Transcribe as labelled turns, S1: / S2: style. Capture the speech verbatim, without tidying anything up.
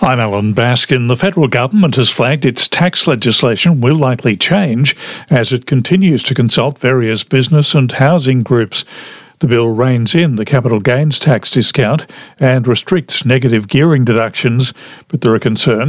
S1: I'm Alan Baskin. The federal government has flagged its tax legislation will likely change as it continues to consult various business and housing groups. The bill reins in the capital gains tax discount and restricts negative gearing deductions, but there are concerns